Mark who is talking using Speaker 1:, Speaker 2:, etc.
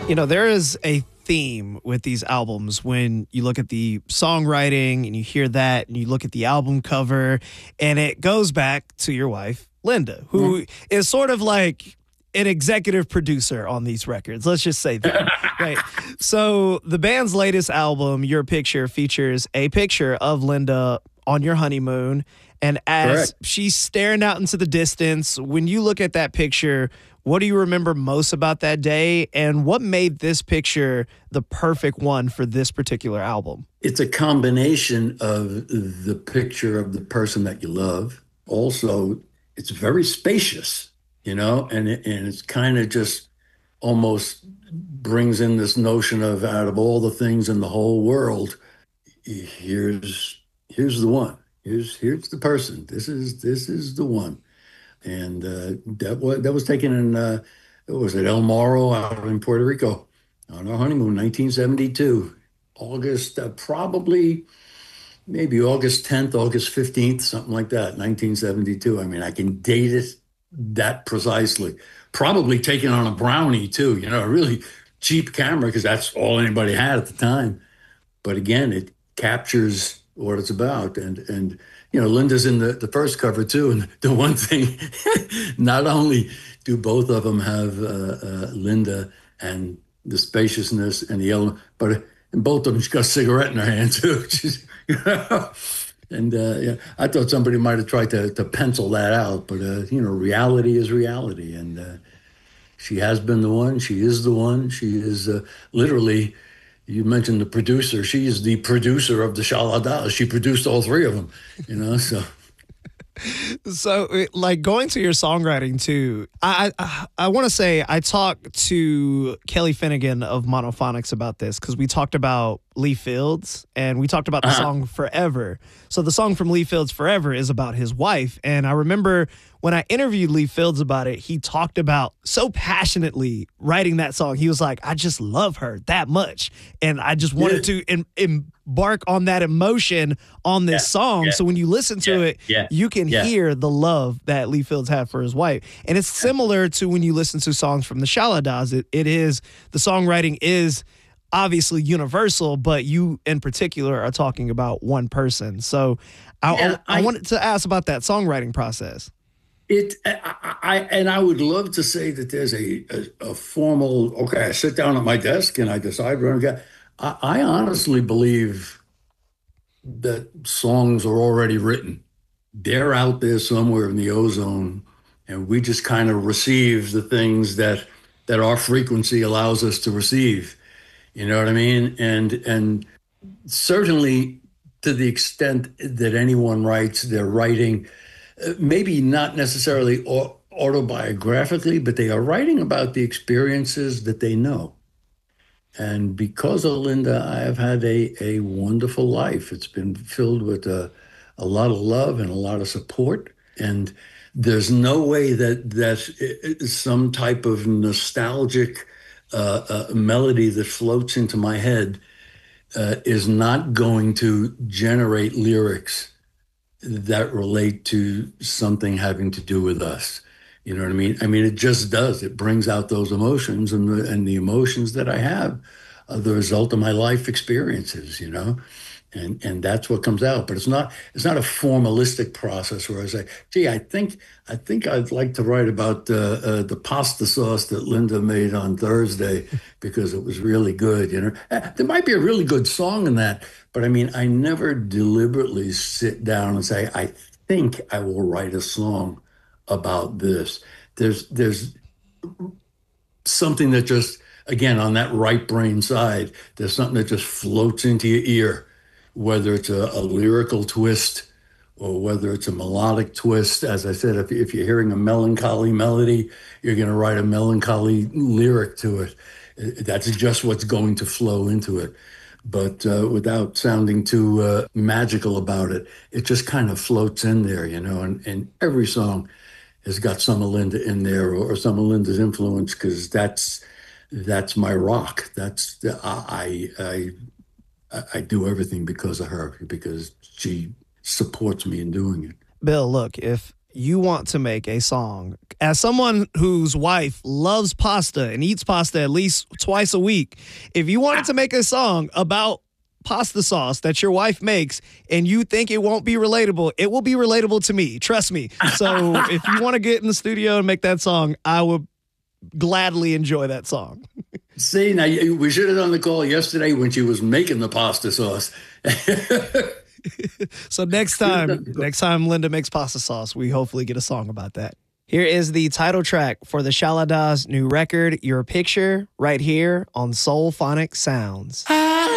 Speaker 1: You know, there is a theme with these albums when you look at the songwriting and you hear that and you look at the album cover, and it goes back to your wife, Linda, who is sort of like an executive producer on these records. Let's just say that. Right. So the band's latest album, Your Picture, features a picture of Linda on your honeymoon. And as she's staring out into the distance, when you look at that picture, what do you remember most about that day? And what made this picture the perfect one for this particular album?
Speaker 2: It's a combination of the picture of the person that you love. Also, it's very spacious, you know, and it's kind of just almost brings in this notion of, out of all the things in the whole world, here's the one. Here's the person. This is the one. And that was taken in was it El Morro out in Puerto Rico on our honeymoon, 1972, August, probably maybe August 10th, August 15th, something like that, 1972. I mean, I can date it that precisely. Probably taken on a Brownie too, you know, a really cheap camera because that's all anybody had at the time. But again, it captures what it's about. And you know, Linda's in the first cover too. And the one thing, not only do both of them have Linda and the spaciousness and the element, but in both of them, she's got a cigarette in her hand too. You know? And yeah, I thought somebody might have tried to pencil that out, but you know, reality is reality. And she has been the one. She is the one. She is literally. You mentioned the producer. She is the producer of the Shaladas. She produced all three of them, you know, so.
Speaker 1: So, like, going to your songwriting, too, I want to say I talked to Kelly Finnegan of Monophonics about this because we talked about Lee Fields and we talked about the song Forever. So the song from Lee Fields, Forever, is about his wife. And I remember when I interviewed Lee Fields about it, he talked about so passionately writing that song. He was like, I just love her that much. And I just wanted to embark on that emotion on this song. Yeah. So when you listen to it, you can hear the love that Lee Fields had for his wife. And it's similar to when you listen to songs from the Shaladas. It is, the songwriting is obviously universal, but you in particular are talking about one person. So I wanted to ask about that songwriting process.
Speaker 2: I would love to say that there's a formal, okay, I sit down at my desk and I decide where I'm going. I honestly believe that songs are already written. They're out there somewhere in the ozone, and we just kind of receive the things that our frequency allows us to receive. You know what I mean? And certainly to the extent that anyone writes, they're writing maybe not necessarily autobiographically, but they are writing about the experiences that they know. And because of Linda, I have had a wonderful life. It's been filled with a lot of love and a lot of support. And there's no way that some type of nostalgic melody that floats into my head is not going to generate lyrics that relate to something having to do with us. You know what I mean? I mean, it just does. It brings out those emotions, and the emotions that I have are the result of my life experiences, you know? And that's what comes out. But it's not a formalistic process where I say, gee, I think I'd like to write about the pasta sauce that Linda made on Thursday because it was really good, you know? There might be a really good song in that, but I mean, I never deliberately sit down and say, I think I will write a song about this. There's something that just, again, on that right brain side, there's something that just floats into your ear, whether it's a lyrical twist or whether it's a melodic twist. As I said, if you're hearing a melancholy melody, you're going to write a melancholy lyric to it. That's just what's going to flow into it. But without sounding too magical about it, it just kind of floats in there, you know, and every song has got some of Linda in there or some of Linda's influence, because that's my rock. I do everything because of her, because she supports me in doing it.
Speaker 1: Bill, look, if you want to make a song, as someone whose wife loves pasta and eats pasta at least twice a week, if you wanted to make a song about pasta sauce that your wife makes and you think it won't be relatable, it will be relatable to me. Trust me. So if you want to get in the studio and make that song, I would gladly enjoy that song.
Speaker 2: See, now we should have done the call yesterday when she was making the pasta sauce.
Speaker 1: So next time Linda makes pasta sauce, we hopefully get a song about that. Here is the title track for the Shaladas' new record, Your Picture, right here on Soulphonic Sounds.